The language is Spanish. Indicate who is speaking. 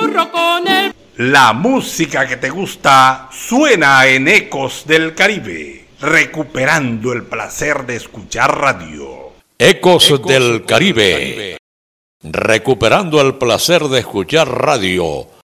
Speaker 1: burro con el...
Speaker 2: La música que te gusta suena en Ecos del Caribe, recuperando el placer de escuchar radio.
Speaker 3: Ecos del Caribe, recuperando el placer de escuchar radio.